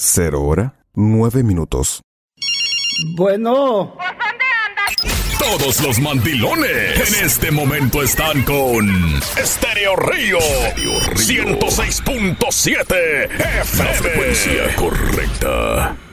0 hora, 9 minutos. Bueno. ¿Pues dónde andas? Todos los mandilones en este momento están con Estéreo Río 106.7 FM. La frecuencia correcta.